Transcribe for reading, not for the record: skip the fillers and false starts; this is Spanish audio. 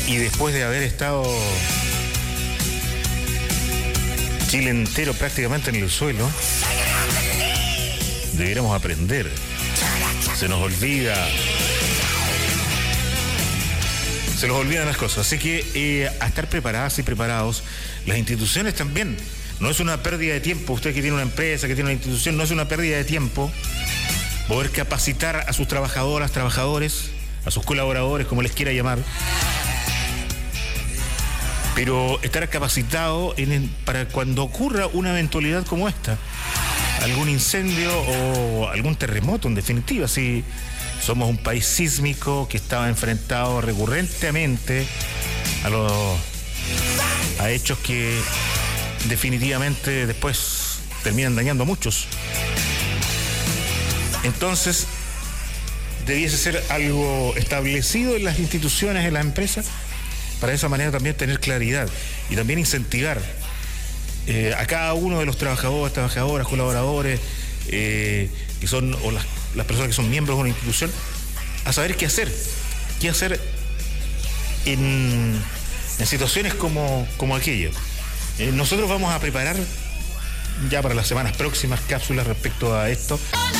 Y después de haber estado Chile entero prácticamente en el suelo, debiéramos aprender. Se nos olvidan las cosas. Así que a estar preparadas y preparados, las instituciones también. No es una pérdida de tiempo. Usted que tiene una empresa, que tiene una institución, no es una pérdida de tiempo poder capacitar a sus trabajadoras, trabajadores, a sus colaboradores, como les quiera llamar. Pero estar capacitado para cuando ocurra una eventualidad como esta, algún incendio o algún terremoto, en definitiva. Si somos un país sísmico que estaba enfrentado recurrentemente a hechos que definitivamente después terminan dañando a muchos. Entonces, debiese ser algo establecido en las instituciones, en las empresas, para de esa manera también tener claridad y también incentivar a cada uno de los trabajadores, trabajadoras, colaboradores, que son, o las personas que son miembros de una institución, a saber qué hacer en situaciones como aquella. Nosotros vamos a preparar ya para las semanas próximas cápsulas respecto a esto.